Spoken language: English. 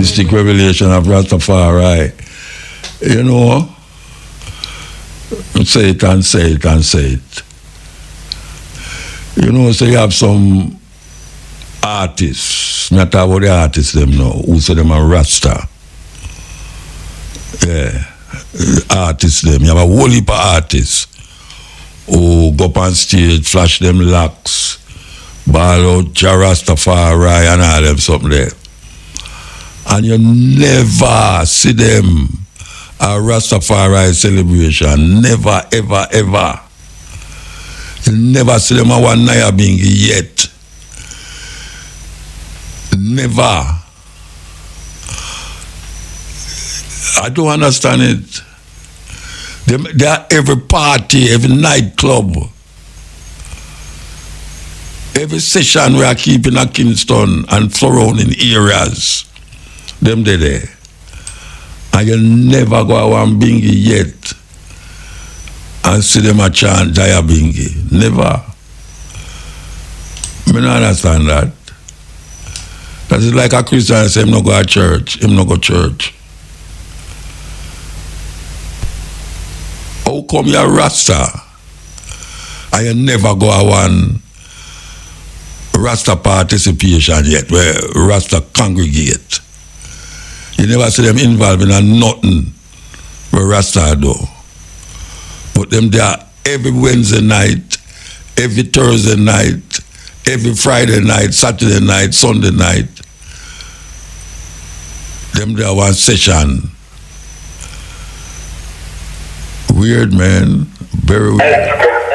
mystic revelation of Rastafari. You know, say it and say it and say it. You know, so you have some artists, not about the artists them now, who say them are Rasta. Yeah, artists them. You have a whole heap of artists who go up on stage, flash them locks, ball out Rastafari and all them something there. And you never see them a Rastafari celebration. Never, ever, ever. You never see them a one Nyabinghi yet. Never. I don't understand it. They are every party, every nightclub, every session we are keeping at Kingston and surrounding areas. Them they there. And you never go to one bingy yet and see them a chant Jaya Bingi. Never. I don't understand that. That is like a Christian say him no go to church, him no go to church. How come you're Rasta and you never go to one Rasta participation yet, where Rasta congregate? You never see them involved in nothing where Rasta do. But them there every Wednesday night, every Thursday night, every Friday night, Saturday night, Sunday night. Them there one session. Weird, man. Very weird.